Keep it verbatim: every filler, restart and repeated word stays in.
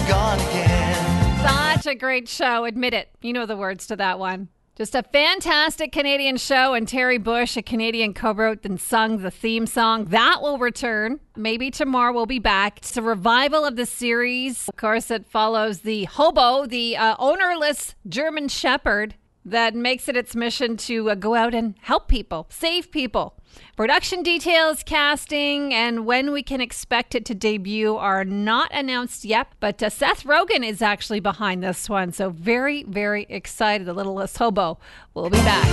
gone again. Such a great show. Admit it. You know the words to that one. Just a fantastic Canadian show, and Terry Bush, a Canadian, co-wrote and sung the theme song. That will return. Maybe tomorrow we'll be back. It's a revival of the series. Of course, it follows the hobo, the uh, ownerless German shepherd that makes it its mission to uh, go out and help people, save people. Production details, casting, and when we can expect it to debut are not announced yet, but uh, Seth Rogen is actually behind this one, so very, very excited. The Littlest Hobo will be back.